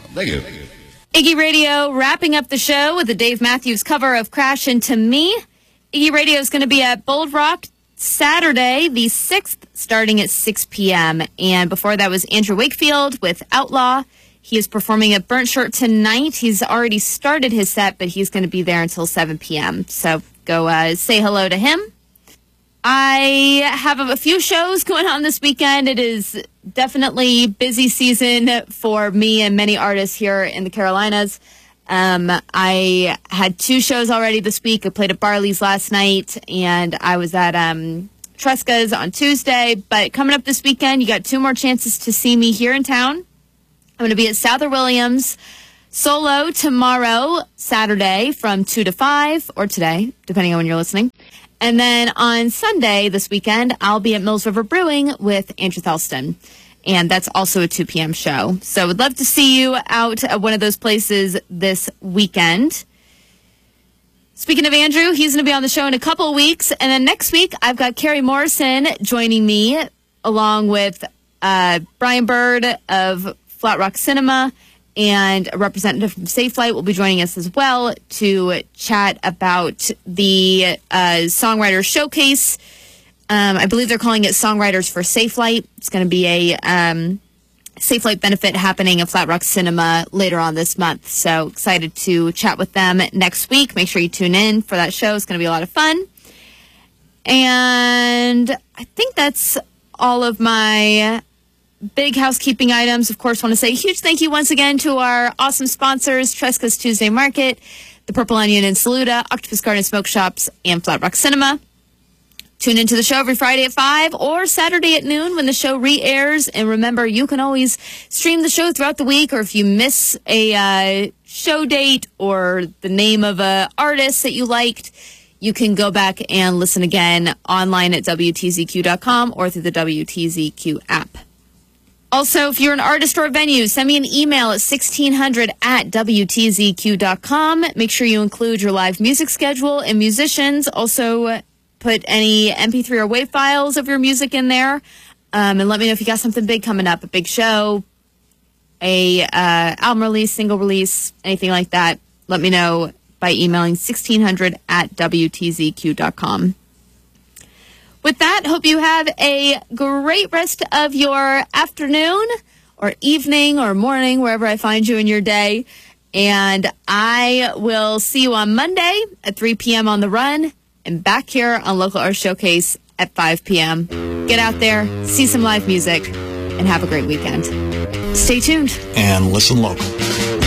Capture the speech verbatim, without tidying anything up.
Thank you. Iggy Radio wrapping up the show with the Dave Matthews cover of Crash Into Me. Iggy Radio is going to be at Bold Rock Saturday, the sixth, starting at six p.m. And before that was Andrew Wakefield with Outlaw. He is performing at Burnt Shirt tonight. He's already started his set, but he's going to be there until seven p.m. So go uh, say hello to him. I have a few shows going on this weekend. It is definitely busy season for me and many artists here in the Carolinas. Um, I had two shows already this week. I played at Barley's last night, and I was at um, Tresca's on Tuesday. But coming up this weekend, you got two more chances to see me here in town. I'm going to be at Souther Williams solo tomorrow, Saturday, from two to five, or today, depending on when you're listening. And then on Sunday this weekend, I'll be at Mills River Brewing with Andrew Thelston. And that's also a two p.m. show. So would love to see you out at one of those places this weekend. Speaking of Andrew, he's going to be on the show in a couple of weeks. And then next week, I've got Carrie Morrison joining me, along with uh, Brian Bird of Flat Rock Cinema, and a representative from Safe Flight will be joining us as well to chat about the uh, Songwriters Showcase. Um, I believe they're calling it Songwriters for Safe Flight. It's going to be a um, Safe Flight benefit happening at Flat Rock Cinema later on this month. So excited to chat with them next week. Make sure you tune in for that show. It's going to be a lot of fun. And I think that's all of my big housekeeping items. Of course, want to say a huge thank you once again to our awesome sponsors, Tresca's Tuesday Market, the Purple Onion in Saluda, Octopus Garden Smoke Shops, and Flat Rock Cinema. Tune into the show every Friday at five or Saturday at noon when the show re-airs. And remember, you can always stream the show throughout the week, or if you miss a uh, show date or the name of an artist that you liked, you can go back and listen again online at W T Z Q dot com or through the W T Z Q app. Also, if you're an artist or a venue, send me an email at sixteen hundred at W T Z Q dot com. Make sure you include your live music schedule and musicians. Also, put any M P three or WAV files of your music in there. Um, and let me know if you got something big coming up, a big show, a uh, album release, single release, anything like that. Let me know by emailing sixteen hundred at W T Z Q dot com. With that, hope you have a great rest of your afternoon or evening or morning, wherever I find you in your day. And I will see you on Monday at three p.m. on The Run and back here on Local Art Showcase at five p.m. Get out there, see some live music, and have a great weekend. Stay tuned. And listen local.